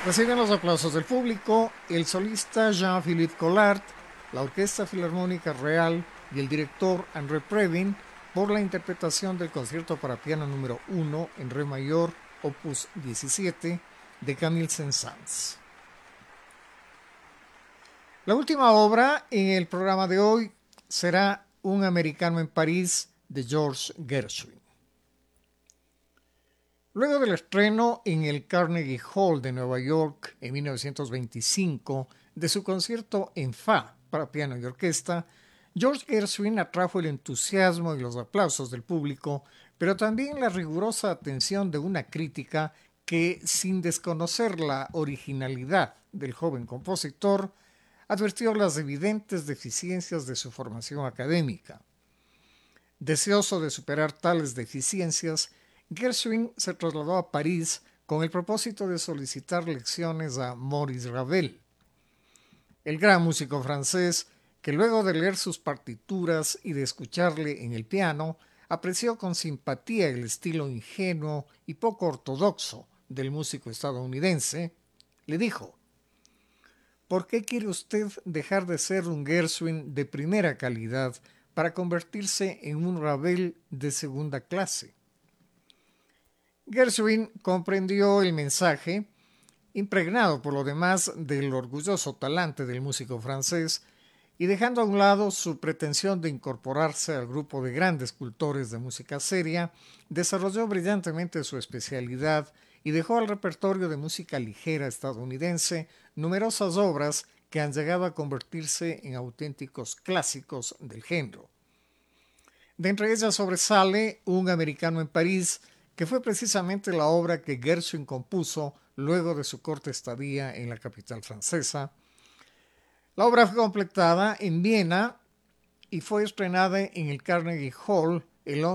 Reciben los aplausos del público el solista Jean-Philippe Collard, la Orquesta Filarmónica Real y el director André Previn por la interpretación del concierto para piano número 1 en re mayor, opus 17, de Camille Saint-Saëns. La última obra en el programa de hoy será Un americano en París de George Gershwin. Luego del estreno en el Carnegie Hall de Nueva York en 1925 de su concierto en Fa para piano y orquesta, George Gershwin atrajo el entusiasmo y los aplausos del público, pero también la rigurosa atención de una crítica que, sin desconocer la originalidad del joven compositor, advirtió las evidentes deficiencias de su formación académica. Deseoso de superar tales deficiencias, Gershwin se trasladó a París con el propósito de solicitar lecciones a Maurice Ravel. El gran músico francés, que luego de leer sus partituras y de escucharle en el piano, apreció con simpatía el estilo ingenuo y poco ortodoxo del músico estadounidense, le dijo: ¿por qué quiere usted dejar de ser un Gershwin de primera calidad para convertirse en un Ravel de segunda clase? Gershwin comprendió el mensaje, impregnado por lo demás del orgulloso talante del músico francés, y dejando a un lado su pretensión de incorporarse al grupo de grandes cultores de música seria, desarrolló brillantemente su especialidad y dejó al repertorio de música ligera estadounidense numerosas obras que han llegado a convertirse en auténticos clásicos del género. De entre ellas sobresale Un americano en París, que fue precisamente la obra que Gershwin compuso luego de su corta estadía en la capital francesa. La obra fue completada en Viena y fue estrenada en el Carnegie Hall el